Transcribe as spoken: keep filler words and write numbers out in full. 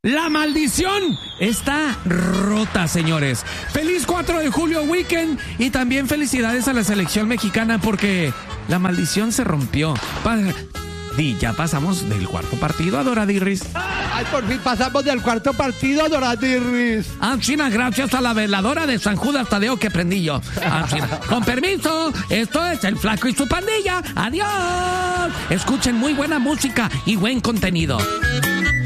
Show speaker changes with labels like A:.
A: La maldición está rota, señores. Feliz cuatro de julio weekend y también felicidades a la selección mexicana porque la maldición se rompió. Pa- Di, ya pasamos del cuarto partido, Adoradirris.
B: Ay, por fin pasamos del cuarto partido, Adoradirris.
A: Ah, China, gracias a la veladora de San Judas Tadeo que prendí yo. Ah, China. Con permiso, esto es El Flaco y su pandilla. Adiós. Escuchen muy buena música y buen contenido.